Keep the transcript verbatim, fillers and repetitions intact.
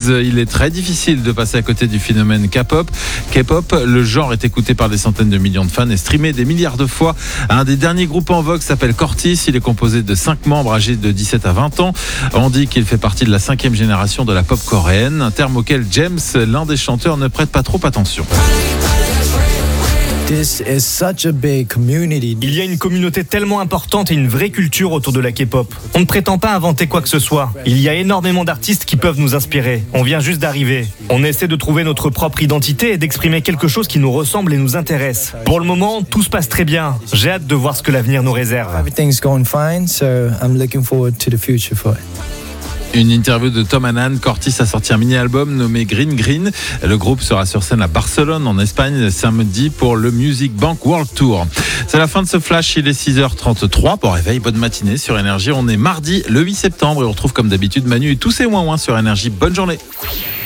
Il est très difficile de passer à côté du phénomène K-pop. K-pop, le genre est écouté par des centaines de millions de fans et streamé des milliards de fois. Un des derniers groupes en vogue s'appelle Cortis. Il est composé de cinq membres âgés de dix-sept à vingt ans. On dit qu'il fait partie de la cinquième génération de la pop coréenne, un terme auquel James, l'un des chanteurs, ne prête pas trop attention. This is such a big community. Il y a une communauté tellement importante et une vraie culture autour de la K-pop. On ne prétend pas inventer quoi que ce soit. Il y a énormément d'artistes qui peuvent nous inspirer. On vient juste d'arriver. On essaie de trouver notre propre identité et d'exprimer quelque chose qui nous ressemble et nous intéresse. Pour le moment, tout se passe très bien. J'ai hâte de voir ce que l'avenir nous réserve. Everything's going fine, so I'm looking forward to the future for it. Une interview de Tom Annan. Cortis a sorti un mini-album nommé Green Green. Le groupe sera sur scène à Barcelone, en Espagne, samedi pour le Music Bank World Tour. C'est la fin de ce flash, il est six heures trente-trois. Bon réveil, bonne matinée sur Énergie. On est mardi le huit septembre et on retrouve comme d'habitude Manu et tous ses ouin-ouin sur Énergie. Bonne journée.